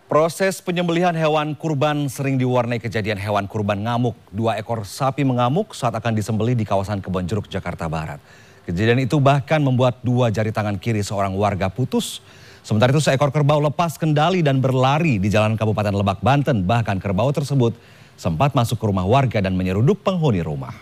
Proses penyembelihan hewan kurban sering diwarnai kejadian hewan kurban ngamuk. 2 ekor sapi mengamuk saat akan disembelih di kawasan Kebonjeruk, Jakarta Barat. Kejadian itu bahkan membuat 2 jari tangan kiri seorang warga putus. Sementara itu seekor kerbau lepas kendali dan berlari di jalan Kabupaten Lebak, Banten. Bahkan kerbau tersebut sempat masuk ke rumah warga dan menyeruduk penghuni rumah.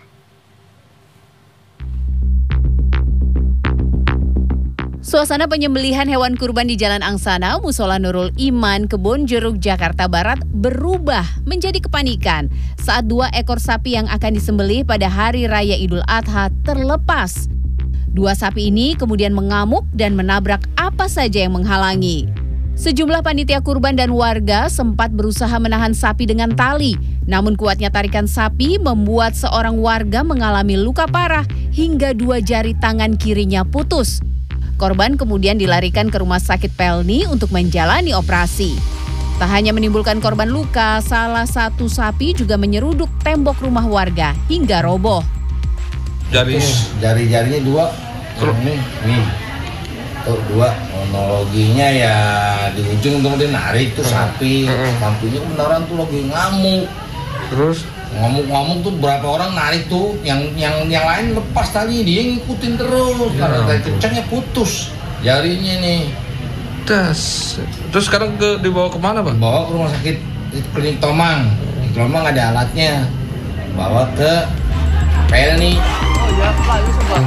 Suasana penyembelihan hewan kurban di Jalan Angsana, Musola Nurul Iman, Kebonjeruk, Jakarta Barat berubah menjadi kepanikan saat 2 ekor sapi yang akan disembelih pada Hari Raya Idul Adha terlepas. 2 sapi ini kemudian mengamuk dan menabrak apa saja yang menghalangi. Sejumlah panitia kurban dan warga sempat berusaha menahan sapi dengan tali. Namun kuatnya tarikan sapi membuat seorang warga mengalami luka parah hingga 2 jari tangan kirinya putus. Korban kemudian dilarikan ke Rumah Sakit Pelni untuk menjalani operasi. Tak hanya menimbulkan korban luka, salah satu sapi juga menyeruduk tembok rumah warga hingga roboh. Jari-jarinya 2, nih, tuh 2. Kronologinya ya di ujung tuh dia narik tuh sapi, sapinya beneran tuh lagi ngamuk. Terus ngomong tuh berapa orang narik tuh, yang lain lepas tadi, dia ngikutin terus karena tadi kencangnya putus jarinya nih. Terus sekarang dibawa kemana, Bang? Bawa ke rumah sakit Klinik Tomang. Di Tomang ada alatnya. Bawa ke Pelni. Oh ya, Pak, itu Bang.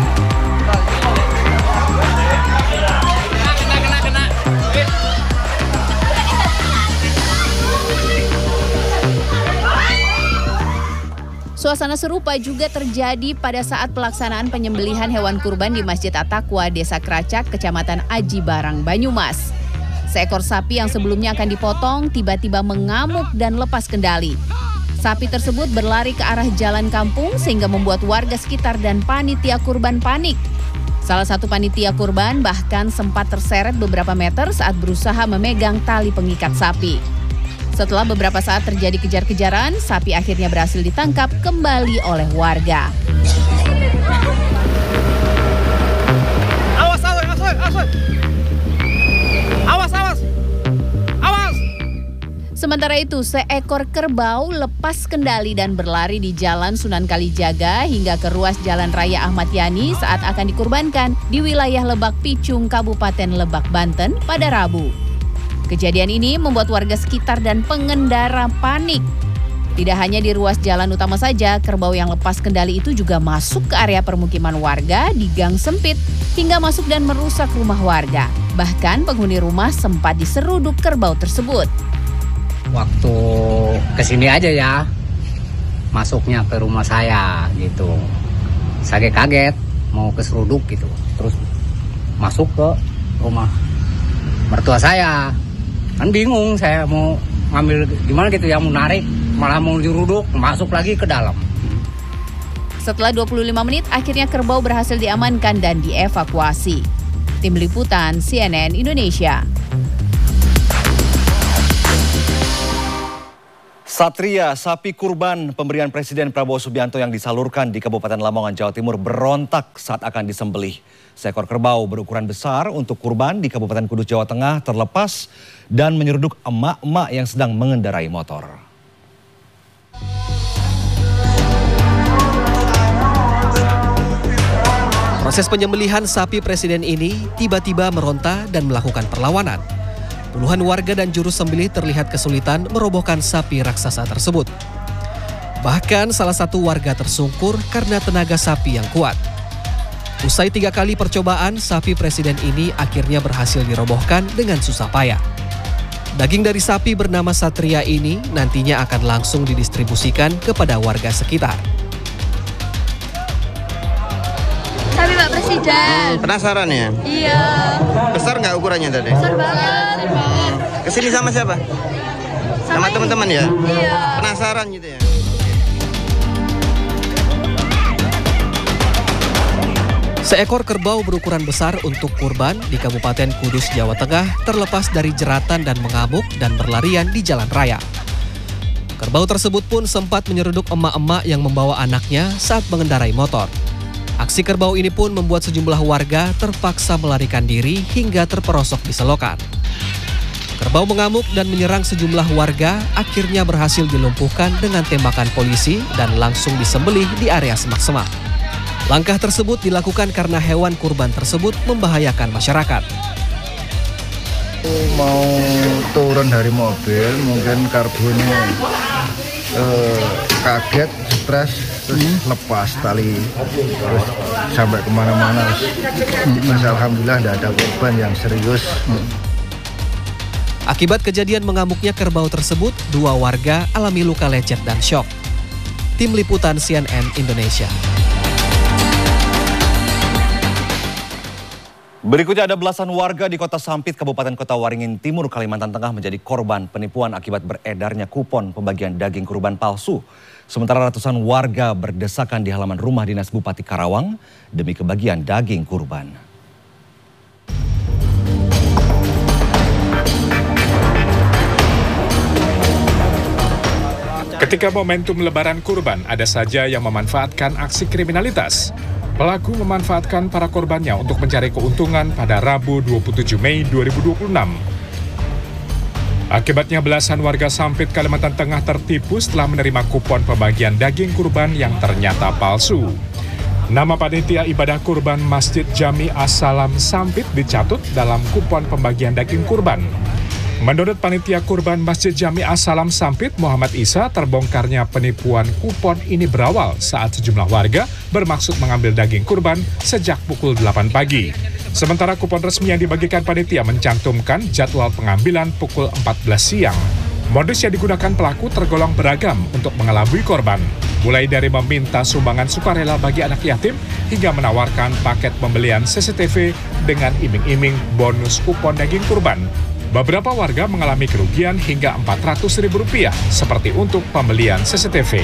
Suasana serupa juga terjadi pada saat pelaksanaan penyembelihan hewan kurban di Masjid At-Taqwa, Desa Kracak, Kecamatan Aji Barang, Banyumas. Seekor sapi yang sebelumnya akan dipotong tiba-tiba mengamuk dan lepas kendali. Sapi tersebut berlari ke arah jalan kampung sehingga membuat warga sekitar dan panitia kurban panik. Salah satu panitia kurban bahkan sempat terseret beberapa meter saat berusaha memegang tali pengikat sapi. Setelah beberapa saat terjadi kejar-kejaran, sapi akhirnya berhasil ditangkap kembali oleh warga. Awas! Sementara itu, seekor kerbau lepas kendali dan berlari di Jalan Sunan Kalijaga hingga ke ruas Jalan Raya Ahmad Yani saat akan dikurbankan di wilayah Lebak Picung, Kabupaten Lebak, Banten pada Rabu. Kejadian ini membuat warga sekitar dan pengendara panik. Tidak hanya di ruas jalan utama saja, kerbau yang lepas kendali itu juga masuk ke area permukiman warga di gang sempit hingga masuk dan merusak rumah warga. Bahkan penghuni rumah sempat diseruduk kerbau tersebut. Waktu kesini aja ya, masuknya ke rumah saya gitu. Saya kaget mau keseruduk gitu, terus masuk ke rumah mertua saya. Kan bingung saya mau ngambil gimana gitu ya, mau narik malah mau diruduk, masuk lagi ke dalam. Setelah 25 menit akhirnya kerbau berhasil diamankan dan dievakuasi. Tim Liputan CNN Indonesia. Satria, sapi kurban pemberian Presiden Prabowo Subianto yang disalurkan di Kabupaten Lamongan, Jawa Timur berontak saat akan disembelih. Seekor kerbau berukuran besar untuk kurban di Kabupaten Kudus, Jawa Tengah terlepas dan menyeruduk emak-emak yang sedang mengendarai motor. Proses penyembelihan sapi Presiden ini tiba-tiba meronta dan melakukan perlawanan. Puluhan warga dan juru sembelih terlihat kesulitan merobohkan sapi raksasa tersebut. Bahkan salah satu warga tersungkur karena tenaga sapi yang kuat. Usai 3 kali percobaan, sapi Presiden ini akhirnya berhasil dirobohkan dengan susah payah. Daging dari sapi bernama Satria ini nantinya akan langsung didistribusikan kepada warga sekitar. Sapi Pak Presiden. Penasaran ya? Iya. Besar nggak ukurannya tadi? Besar banget. Kesini sama siapa? Sama teman-teman ya? Iya. Penasaran gitu ya? Seekor kerbau berukuran besar untuk kurban di Kabupaten Kudus, Jawa Tengah terlepas dari jeratan dan mengamuk dan berlarian di jalan raya. Kerbau tersebut pun sempat menyeruduk emak-emak yang membawa anaknya saat mengendarai motor. Aksi kerbau ini pun membuat sejumlah warga terpaksa melarikan diri hingga terperosok di selokan. Kerbau mengamuk dan menyerang sejumlah warga, akhirnya berhasil dilumpuhkan dengan tembakan polisi dan langsung disembelih di area semak-semak. Langkah tersebut dilakukan karena hewan kurban tersebut membahayakan masyarakat. Mau turun dari mobil, mungkin karbonnya kaget, stres, terus lepas tali, terus sampai kemana-mana. Terus alhamdulillah tidak ada korban yang serius. Akibat kejadian mengamuknya kerbau tersebut, 2 warga alami luka lecet dan syok. Tim Liputan CNN Indonesia. Berikutnya ada belasan warga di Kota Sampit, Kabupaten Kota Waringin Timur, Kalimantan Tengah menjadi korban penipuan akibat beredarnya kupon pembagian daging kurban palsu. Sementara ratusan warga berdesakan di halaman rumah dinas Bupati Karawang demi kebagian daging kurban. Ketika momentum lebaran kurban, ada saja yang memanfaatkan aksi kriminalitas. Pelaku memanfaatkan para korbannya untuk mencari keuntungan pada Rabu 27 Mei 2026. Akibatnya belasan warga Sampit, Kalimantan Tengah tertipu setelah menerima kupon pembagian daging kurban yang ternyata palsu. Nama panitia ibadah kurban Masjid Jami As-Salam Sampit dicatut dalam kupon pembagian daging kurban. Menurut panitia kurban Masjid Jami As-Salam Sampit, Muhammad Isa, terbongkarnya penipuan kupon ini berawal saat sejumlah warga bermaksud mengambil daging kurban sejak pukul 8 pagi. Sementara kupon resmi yang dibagikan panitia mencantumkan jadwal pengambilan pukul 14 siang. Modus yang digunakan pelaku tergolong beragam untuk mengelabui korban, mulai dari meminta sumbangan sukarela bagi anak yatim hingga menawarkan paket pembelian CCTV dengan iming-iming bonus kupon daging kurban. Beberapa warga mengalami kerugian hingga Rp400.000 seperti untuk pembelian CCTV.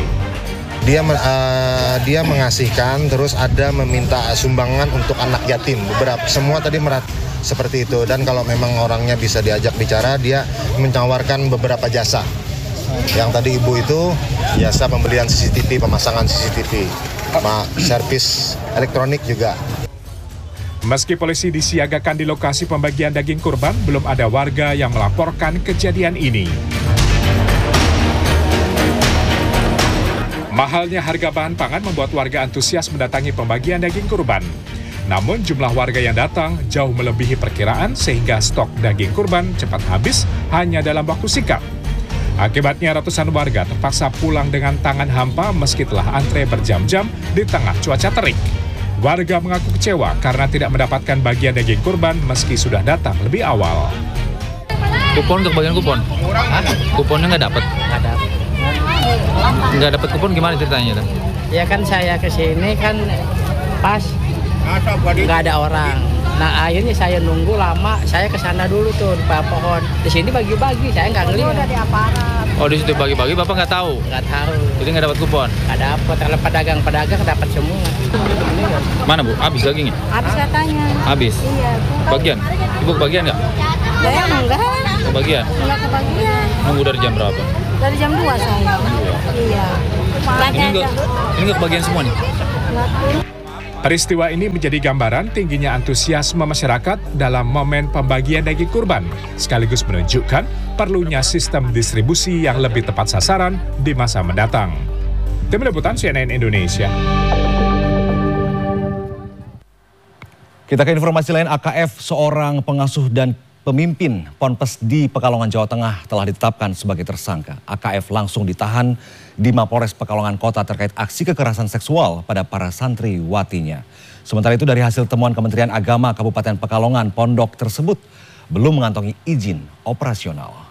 Dia mengasihkan, terus ada meminta sumbangan untuk anak yatim. Semua tadi seperti itu. Dan kalau memang orangnya bisa diajak bicara, dia menawarkan beberapa jasa. Yang tadi ibu itu jasa pembelian CCTV, pemasangan CCTV, servis elektronik juga. Meski polisi disiagakan di lokasi pembagian daging kurban, belum ada warga yang melaporkan kejadian ini. Mahalnya harga bahan pangan membuat warga antusias mendatangi pembagian daging kurban. Namun jumlah warga yang datang jauh melebihi perkiraan sehingga stok daging kurban cepat habis hanya dalam waktu singkat. Akibatnya ratusan warga terpaksa pulang dengan tangan hampa meski telah antre berjam-jam di tengah cuaca terik. Warga mengaku kecewa karena tidak mendapatkan bagian daging kurban meski sudah datang lebih awal. Kupon untuk bagian kupon? Hah? Kuponnya nggak dapat? Nggak dapat kupon gimana ceritanya? Ya kan saya kesini kan pas nggak ada orang. Nah akhirnya saya nunggu lama, saya kesana dulu tuh di pohon. Di sini bagi-bagi, saya nggak ngelihat. Udah di aparat. Oh di situ bagi-bagi, Bapak nggak tahu? Nggak tahu. Jadi nggak dapat kupon? Nggak dapat, kalau pedagang dapat semua. Mana Bu? Habis dagingnya? Habis katanya. Habis? Iya. Bagian? Ibu kebagian nggak? Ya enggak. Kebagian? Enggak kebagian. Nunggu dari jam berapa? Dari jam 2 saya. Iya. Ini nggak kebagian semua nih? Peristiwa ini menjadi gambaran tingginya antusiasme masyarakat dalam momen pembagian daging kurban, sekaligus menunjukkan perlunya sistem distribusi yang lebih tepat sasaran di masa mendatang. Tim Liputan CNN Indonesia. Kita ke informasi lain, AKF, seorang pengasuh dan pemimpin Ponpes di Pekalongan, Jawa Tengah telah ditetapkan sebagai tersangka. AKF langsung ditahan di Mapolres Pekalongan Kota terkait aksi kekerasan seksual pada para santriwatinya. Sementara itu dari hasil temuan Kementerian Agama Kabupaten Pekalongan, pondok tersebut belum mengantongi izin operasional.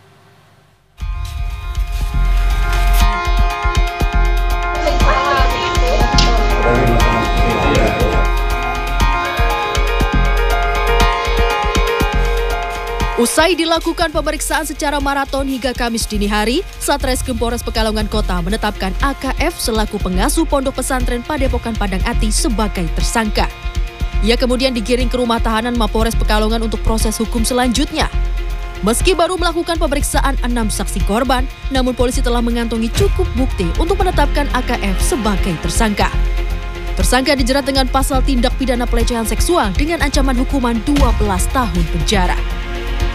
Usai dilakukan pemeriksaan secara maraton hingga Kamis dini hari, Satreskrim Polres Pekalongan Kota menetapkan AKF selaku pengasuh pondok pesantren Padepokan Padang Ati sebagai tersangka. Ia kemudian digiring ke rumah tahanan Mapolres Pekalongan untuk proses hukum selanjutnya. Meski baru melakukan pemeriksaan 6 saksi korban, namun polisi telah mengantongi cukup bukti untuk menetapkan AKF sebagai tersangka. Tersangka dijerat dengan pasal tindak pidana pelecehan seksual dengan ancaman hukuman 12 tahun penjara.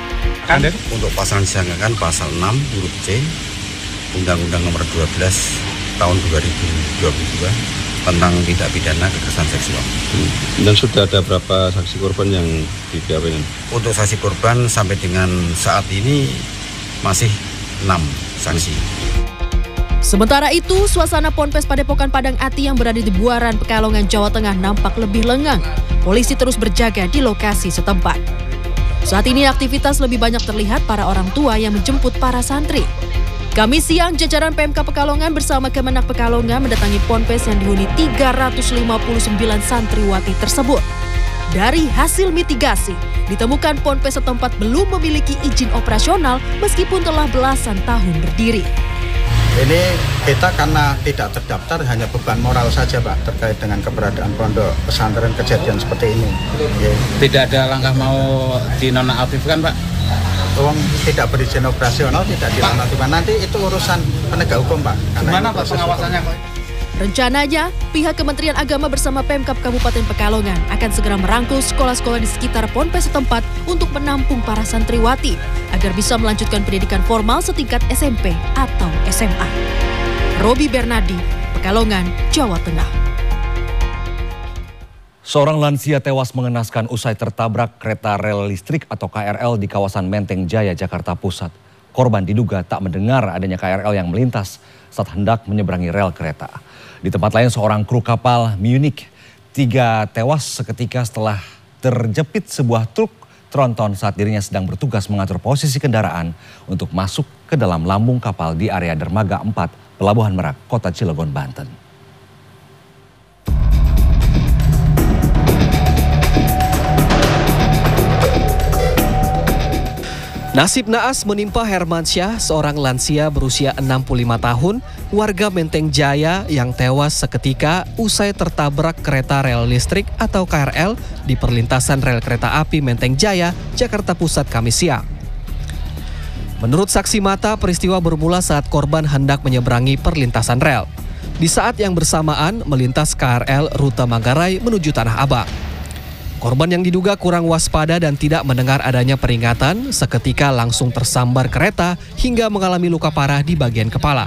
untuk pasal disangkakan pasal 6 huruf C Undang-Undang Nomor 12 Tahun 2022 tentang tindak pidana kekerasan seksual. Dan sudah ada berapa saksi korban yang di BAP ini? Untuk saksi korban sampai dengan saat ini masih 6 saksi. Sementara itu, suasana Ponpes Padepokan Padang Ati yang berada di Buaran, Pekalongan, Jawa Tengah nampak lebih lengang. Polisi terus berjaga di lokasi setempat. Saat ini aktivitas lebih banyak terlihat para orang tua yang menjemput para santri. Kamis siang, jajaran PMK Pekalongan bersama Kemenak Pekalongan mendatangi Ponpes yang dihuni 359 santriwati tersebut. Dari hasil mitigasi, ditemukan Ponpes setempat belum memiliki izin operasional meskipun telah belasan tahun berdiri. Ini kita karena tidak terdaftar hanya beban moral saja Pak terkait dengan keberadaan pondok pesantren kejadian seperti ini. Tidak ada langkah mau dinonaktifkan Pak? Tidak berizin operasional, tidak dinonaktifkan. Nanti itu urusan penegak hukum Pak. Gimana Pak pengawasannya Pak? Rencananya, pihak Kementerian Agama bersama Pemkab Kabupaten Pekalongan akan segera merangkul sekolah-sekolah di sekitar Ponpes setempat untuk menampung para santriwati agar bisa melanjutkan pendidikan formal setingkat SMP atau SMA. Robi Bernardi, Pekalongan, Jawa Tengah. Seorang lansia tewas mengenaskan usai tertabrak kereta rel listrik atau KRL di kawasan Menteng Jaya, Jakarta Pusat. Korban diduga tak mendengar adanya KRL yang melintas saat hendak menyeberangi rel kereta. Di tempat lain, seorang kru kapal Munich 3 tewas seketika setelah terjepit sebuah truk tronton saat dirinya sedang bertugas mengatur posisi kendaraan untuk masuk ke dalam lambung kapal di area Dermaga 4, Pelabuhan Merak, Kota Cilegon, Banten. Nasib naas menimpa Hermansyah, seorang lansia berusia 65 tahun, warga Menteng Jaya yang tewas seketika usai tertabrak kereta rel listrik atau KRL di perlintasan rel kereta api Menteng Jaya, Jakarta Pusat Kamis siang. Menurut saksi mata, peristiwa bermula saat korban hendak menyeberangi perlintasan rel. Di saat yang bersamaan melintas KRL rute Manggarai menuju Tanah Abang. Korban yang diduga kurang waspada dan tidak mendengar adanya peringatan seketika langsung tersambar kereta hingga mengalami luka parah di bagian kepala.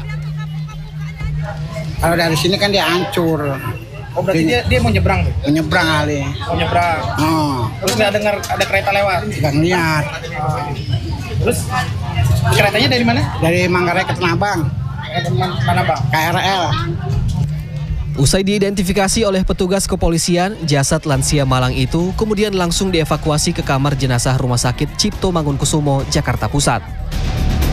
Kalau dari sini kan dia hancur. Oh berarti dia mau nyebrang? Menyebrang kali. Mau nyebrang. Terus nggak dengar ada kereta lewat? Nggak ngeliat. Terus keretanya dari mana? Dari Manggarai ke Tanah Abang. Tanah Abang. KRL. Usai diidentifikasi oleh petugas kepolisian, jasad lansia malang itu kemudian langsung dievakuasi ke kamar jenazah Rumah Sakit Cipto Mangunkusumo, Jakarta Pusat.